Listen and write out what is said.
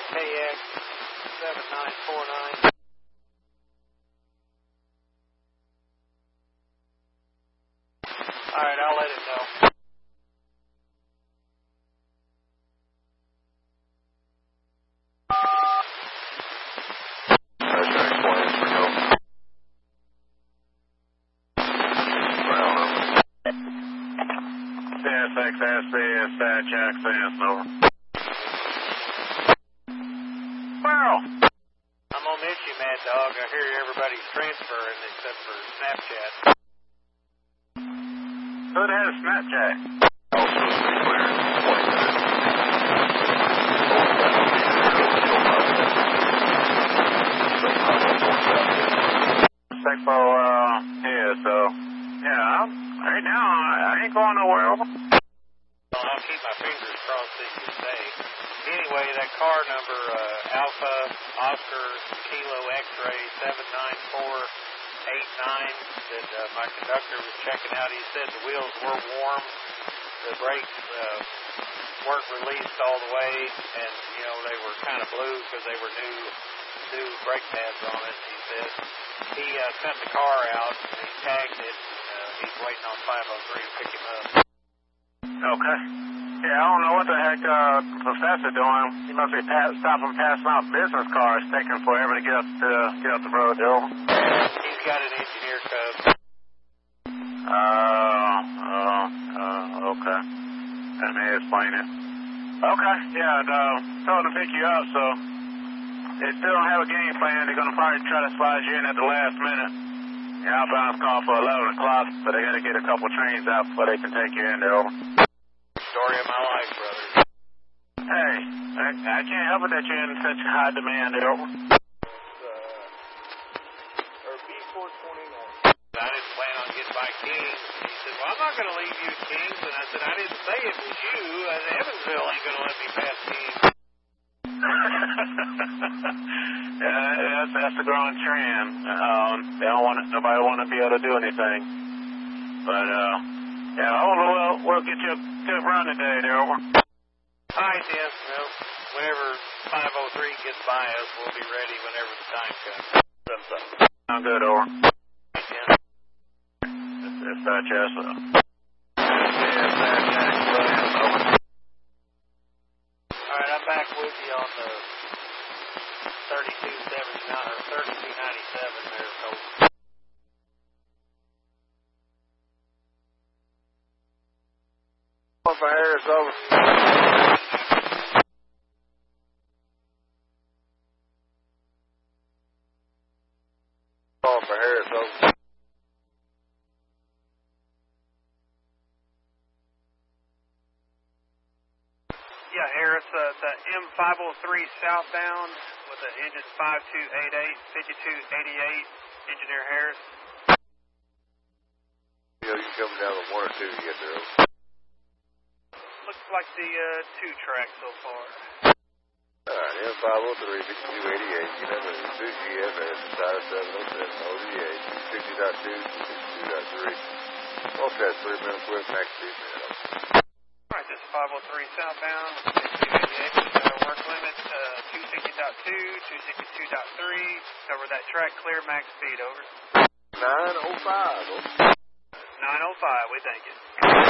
KX 7949. Alright, I'll let it know. CSXS, dispatch access, over. Well, I'm gonna miss you, Mad Dog. I hear everybody's transferring except for Snapchat. who has Snapchat? Expo, yeah, so, yeah, right now, I ain't going nowhere over. Well, I'll keep my fingers crossed that you stay. Anyway, that car number, Alpha Oscar Kilo X-Ray 79489 that my conductor was checking out, he said the wheels were warm, the brakes weren't released all the way, and, you know, they were kind of blue because they were new brake pads on it, he said. He sent the car out, and he tagged it. He's waiting on 503 to pick him up. Okay. Yeah, I don't know what the heck the professor doing. He must be stopping passing out business cars, taking forever to get up the road, though. He's got an engineer cub. Okay. That may explain it. Okay, yeah, told him to pick you up, so they still don't have a game plan. They're going to probably try to slide you in at the last minute. The outbound's called for 11 o'clock, but they got to get a couple trains out before they can take you in there, over. Story of my life, brother. Hey, I can't help it that you're in such high demand there, over. Or B429. I didn't plan on getting by Kings. He said, well, I'm not going to leave you at Kings. And I said, I didn't say it was you. Evansville ain't going to let me pass Kings. Yeah, that's the growing trend. They don't nobody want to be able to do anything. But, yeah, we'll get you a good run today there, over. All right, then. Well, whenever 503 gets by us, we'll be ready whenever the time comes. Sound good, over. It's Chester. All right, I'm back with you on the 3279 or 3297 there, folks. For Harris, over. Call for Harris, over. Yeah, Harris, the M503 southbound with the engine 5288, 5288, Engineer Harris. Yeah, you coming down with 1 or 2 to get there, over. Looks like the 2-track so far. Alright, M503, 5288, get up at 2GFS, inside of 707, ODA, 260.2, 262.3. Forecast 3 minutes with max speed minutes. Alright, this is 503 southbound, 5288, work limit 260.2, 262.3. Cover that track, clear max speed, over. 905, over. 905, we thank you.